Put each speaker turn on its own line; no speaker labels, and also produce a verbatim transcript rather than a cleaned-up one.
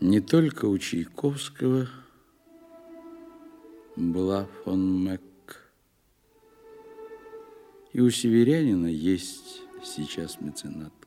Не только у Чайковского была фон Мек. И у северянина есть сейчас меценат.